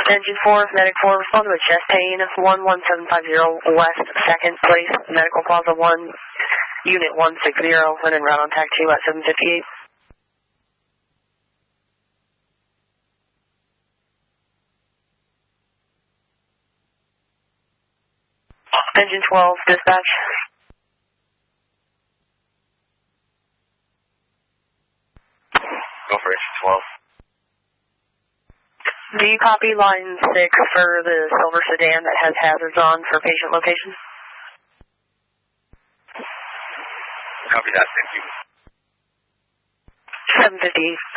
Engine 4, Medic 4, respond to a chest pain, 11750 West 2nd Place, Medical Plaza 1, Unit 160, and en route on TAC 2 at 758. Engine 12, dispatch. Go for engine 12. Do you copy line 6 for the silver sedan that has hazards on for patient location? Copy that, thank you. 758.